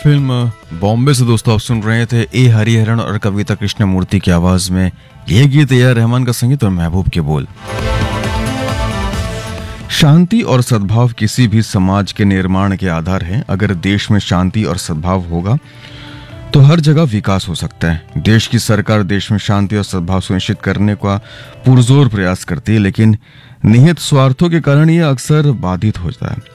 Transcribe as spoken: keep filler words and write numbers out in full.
Film Bombay से दोस्तों आप सुन रहे थे ए हरिहरन और कविता कृष्णमूर्ति की आवाज में यह गीत ए आर रहमान का संगीत और महबूब के बोल। शांति और सद्भाव किसी भी समाज के निर्माण के आधार है। अगर देश में शांति और सद्भाव होगा तो हर जगह विकास हो सकता है। देश की सरकार देश में शांति और सद्भाव सुनिश्चित करने का पुरजोर प्रयास करती है, लेकिन निहित स्वार्थों के कारण यह अक्सर बाधित होता है।